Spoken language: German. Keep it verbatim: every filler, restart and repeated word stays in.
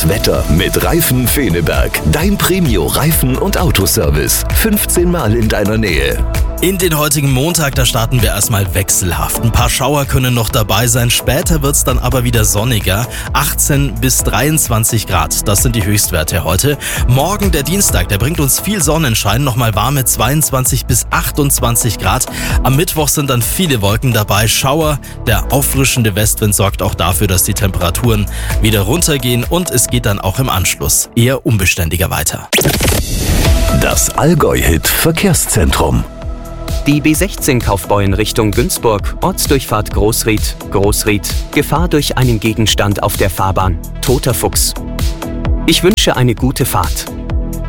Das Wetter mit Reifen Feneberg. Dein Premio Reifen- und Autoservice. fünfzehn Mal in deiner Nähe. In den heutigen Montag, da starten wir erstmal wechselhaft. Ein paar Schauer können noch dabei sein, später wird's dann aber wieder sonniger. achtzehn bis dreiundzwanzig Grad, das sind die Höchstwerte heute. Morgen der Dienstag, der bringt uns viel Sonnenschein, nochmal warme zweiundzwanzig bis achtundzwanzig Grad. Am Mittwoch sind dann viele Wolken dabei, Schauer. Der auffrischende Westwind sorgt auch dafür, dass die Temperaturen wieder runtergehen und es geht dann auch im Anschluss eher unbeständiger weiter. Das Allgäu-Hit Verkehrszentrum. Die B sechzehn Kaufbeuren Richtung Günzburg, Ortsdurchfahrt Großried, Großried, Gefahr durch einen Gegenstand auf der Fahrbahn, toter Fuchs. Ich wünsche eine gute Fahrt.